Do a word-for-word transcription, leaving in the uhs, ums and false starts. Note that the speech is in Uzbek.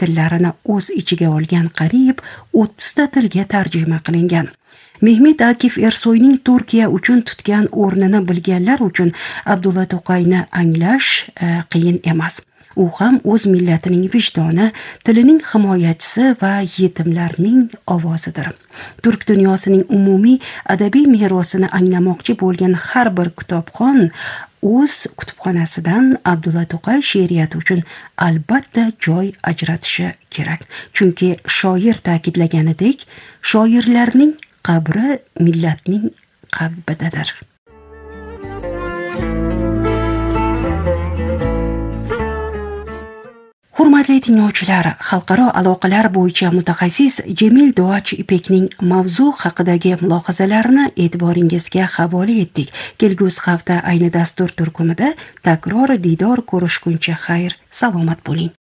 tillarini o'z ichiga olgan qariyb o'ttizta tilga tarjima qilingan. Mehmet Akif Ersoyning Turkiya uchun tutgan o'rnini bilganlar uchun Abdulla To'qayni anglash e, qiyin emas. U ham o'z millatining vijdoni, tilining himoyachisi va yetimlarning ovozidir. Turk dunyosining umumiy adabiy merosini anglamoqchi bo'lgan har bir kitobxon o'z kutubxonasidan Abdulla To'qay she'riyati uchun albatta joy ajratishi kerak. Chunki shoir ta'kidlaganidek, shoirlarning qabri millatning qalbidadir. Hurmatli tinglovchilar, xalqaro aloqalar bo'yicha mutaxassis Jamil Duach Ipekning mavzu haqidagi mulohazalarini e'tiboringizga havola etdik. Kelgusi hafta ayni dastur turkumida takror diydor ko'rishguncha xayr, salomat bo'ling.